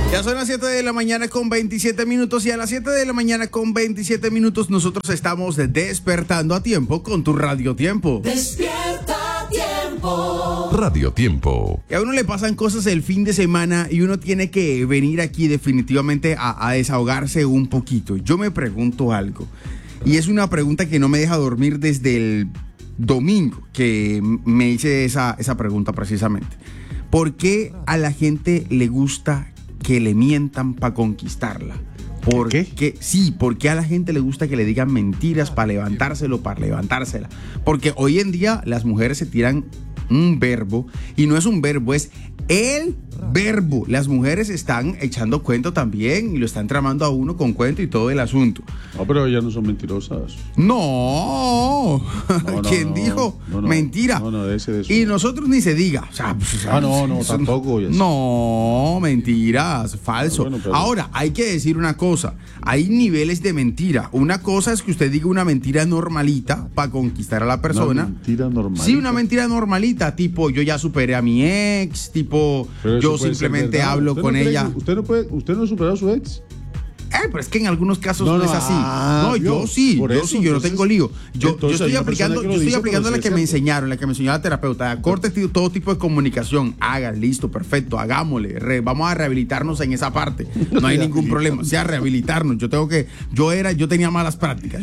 Ya son las 7 de la mañana con 27 minutos y a las 7 de la mañana con 27 minutos nosotros estamos despertando a tiempo con tu Radio Tiempo. Despierta Tiempo. Radio Tiempo. Y a uno le pasan cosas el fin de semana y uno tiene que venir aquí definitivamente a desahogarse un poquito. Yo me pregunto algo y es una pregunta que no me deja dormir desde el domingo que me hice esa pregunta precisamente. ¿Por qué a la gente le gusta que le mientan para conquistarla? ¿Por qué? Sí, porque a la gente le gusta que le digan mentiras para levantársela. Porque hoy en día las mujeres se tiran un verbo y no es un verbo, es el verbo. Las mujeres están echando cuento también y lo están tramando a uno con cuento y todo el asunto. No, pero ellas no son mentirosas. No. ¿Quién dijo? No. Mentira. No, de eso. Y nosotros ni se diga. O sea, no, tampoco. No, mentiras, falso. Bueno, pero... Ahora, hay que decir una cosa. Hay niveles de mentira. Una cosa es que usted diga una mentira normalita para conquistar a la persona. Una mentira normalita. Sí, una mentira normalita, tipo yo ya superé a mi ex, tipo yo simplemente hablo con ella. ¿Usted no ha superado a su ex? Pero es que en algunos casos no es así. Yo no tengo lío. Yo estoy aplicando la que me enseñaron, la terapeuta. Corte todo tipo de comunicación. Haga, listo, perfecto, hagámosle. Vamos a rehabilitarnos en esa parte. No hay ningún problema. O sea, rehabilitarnos. Yo tenía malas prácticas.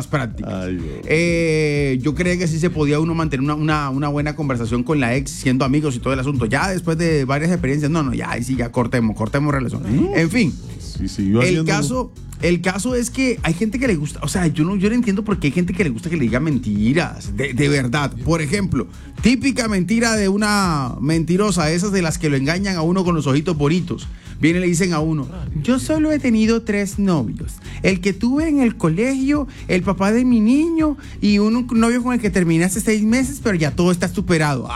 Ay, yo creía que sí se podía uno mantener una buena conversación con la ex siendo amigos y todo el asunto. Ya después de varias experiencias, ya cortemos relación. En fin. Sí, el caso es que hay gente que le gusta, o sea, yo no entiendo por qué hay gente que le gusta que le digan mentiras, de verdad. Por ejemplo, típica mentira de una mentirosa, esas de las que lo engañan a uno con los ojitos bonitos. Vienen y le dicen a uno, yo solo he tenido 3 novios. El que tuve en el colegio, el papá de mi niño y un novio con el que terminé hace 6 meses, pero ya todo está superado.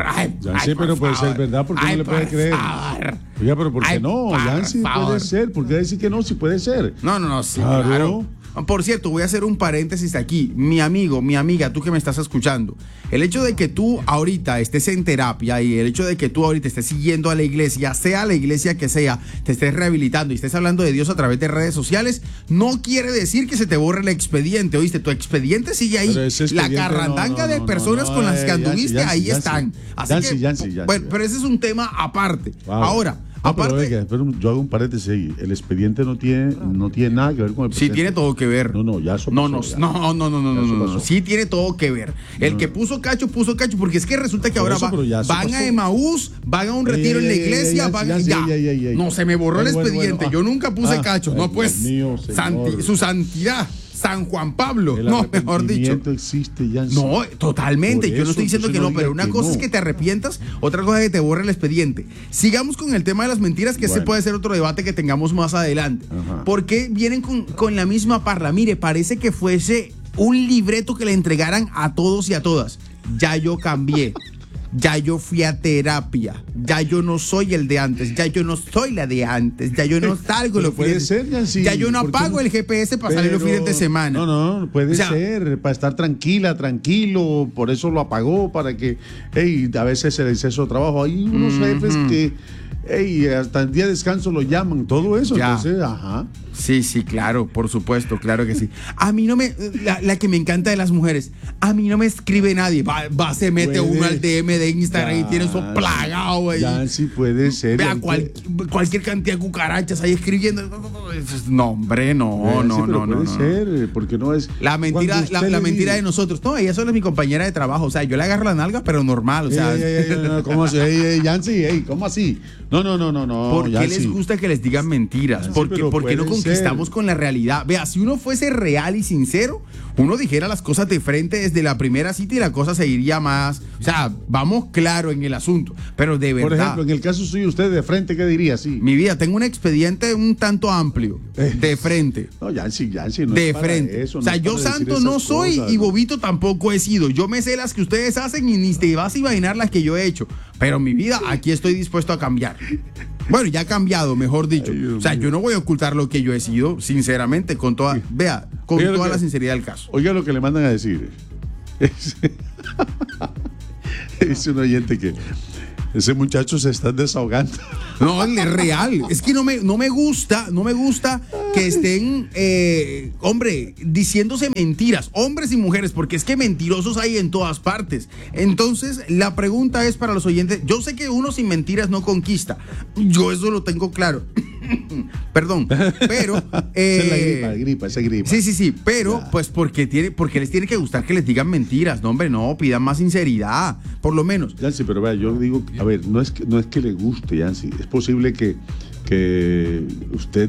Pero puede ser verdad, porque no le puede creer. Oiga, pero ¿por qué no? Yancy, puede ser. ¿Por qué decir que no? Si puede ser. No, sí, claro. Por cierto, voy a hacer un paréntesis aquí. Mi amigo, mi amiga, tú que me estás escuchando, el hecho de que tú ahorita estés en terapia y el hecho de que tú ahorita estés siguiendo a la iglesia, sea la iglesia que sea, te estés rehabilitando y estés hablando de Dios a través de redes sociales, no quiere decir que se te borre el expediente, ¿oíste? Tu expediente sigue ahí. La carrandanga de personas con las que anduviste, ahí están. Así que, bueno, pero ese es un tema aparte. Wow. Ahora, aparte, pero yo hago un paréntesis ahí. El expediente no tiene nada que ver con el presente. Sí tiene todo que ver. No, ya eso pasó. No. Sí tiene todo que ver. El que puso cacho, porque es que resulta que ahora van a Emaús, van a un retiro en la iglesia, No, se me borró el expediente. Yo nunca puse cacho. No, pues, su santidad. San Juan Pablo, mejor dicho. Existe, Yancy. No, totalmente. Yo no estoy diciendo que no, pero una cosa es que te arrepientas, otra cosa es que te borre el expediente. Sigamos con el tema de las mentiras, que ese puede ser otro debate que tengamos más adelante. Ajá. ¿Por qué vienen con la misma parla? Mire, parece que fuese un libreto que le entregaran a todos y a todas. Ya yo cambié. Ya yo fui a terapia, ya yo no soy el de antes, ya yo no soy la de antes, ya yo no salgo los fines de semana, ya yo no apago el GPS para salir los fines de semana. No, puede ser, para estar tranquilo, por eso lo apagó, para que, a veces el exceso de trabajo, hay unos jefes que, hasta el día de descanso lo llaman, todo eso, entonces, Sí, claro, por supuesto, claro que sí. A mí no me, la que me encanta de las mujeres, a mí no me escribe nadie, se mete uno al DM de Instagram y tiene eso plagado ahí. Ya sí puede ser. Vea cualquier cantidad de cucarachas ahí escribiendo. No, hombre, no. Puede ser, porque no es. La mentira de nosotros. No, ella solo es mi compañera de trabajo, o sea, yo le agarro la nalga, pero normal, o sea. ¿Cómo así? Yancy, ¿cómo así? No. ¿Por qué les gusta que les digan mentiras? ¿Por qué no conquistamos con la realidad? Vea, si uno fuese real y sincero, uno dijera las cosas de frente desde la primera cita y la cosa seguiría más. O sea, vamos claro en el asunto, pero de verdad. Por ejemplo, en el caso suyo, usted de frente, ¿qué diría? Sí. Mi vida, tengo un expediente un tanto amplio, de frente. No, Yancy, no de es para frente. Eso, o sea, no yo santo no soy y bobito tampoco he sido. Yo me sé las que ustedes hacen y ni te vas a imaginar las que yo he hecho. Pero mi vida, aquí estoy dispuesto a cambiar. Bueno, ya ha cambiado, mejor dicho. O sea, yo no voy a ocultar lo que yo he sido, sinceramente, con toda la sinceridad del caso. Oiga lo que le mandan a decir. Es un oyente que Ese muchacho se está desahogando. No, es real. Es que no me gusta que estén, hombre, diciéndose mentiras, hombres y mujeres, porque es que mentirosos hay en todas partes. Entonces, la pregunta es para los oyentes. Yo sé que uno sin mentiras no conquista. Yo eso lo tengo claro. Perdón, pero Esa es la gripa. Sí, pero pues porque les tiene que gustar que les digan mentiras, no, hombre, no, pidan más sinceridad, por lo menos. Yancy, pero vea, yo digo, a ver, no es que le guste, Yancy, es posible que usted